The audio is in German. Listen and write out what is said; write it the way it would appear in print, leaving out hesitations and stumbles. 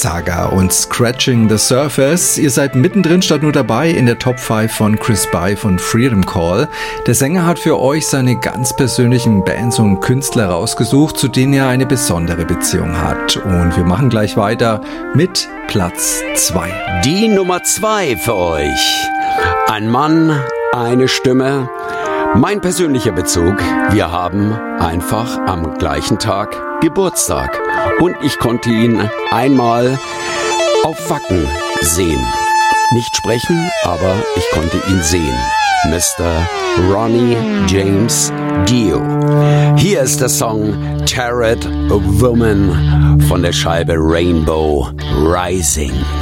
Saga und Scratching the Surface. Ihr seid mittendrin statt nur dabei in der Top 5 von Chris Bai von Freedom Call. Der Sänger hat für euch seine ganz persönlichen Bands und Künstler rausgesucht, zu denen er eine besondere Beziehung hat. Und wir machen gleich weiter mit Platz 2. Die Nummer 2 für euch. Ein Mann, eine Stimme. Mein persönlicher Bezug, wir haben einfach am gleichen Tag Geburtstag und ich konnte ihn einmal auf Wacken sehen. Nicht sprechen, aber ich konnte ihn sehen. Mr. Ronnie James Dio. Hier ist der Song Tarot Woman von der Scheibe Rainbow Rising.